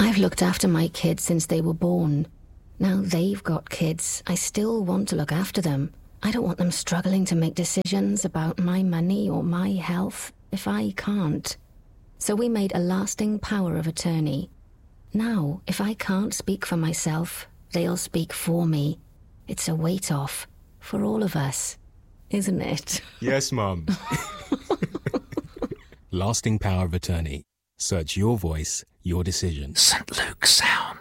I've looked after my kids since they were born. Now they've got kids. I still want to look after them. I don't want them struggling to make decisions about my money or my health if I can't. So we made a lasting power of attorney. Now, if I can't speak for myself, they'll speak for me. It's a weight off for all of us, isn't it? Yes, Mum. Lasting power of attorney. Search your voice, your decision. St. Luke's Sound.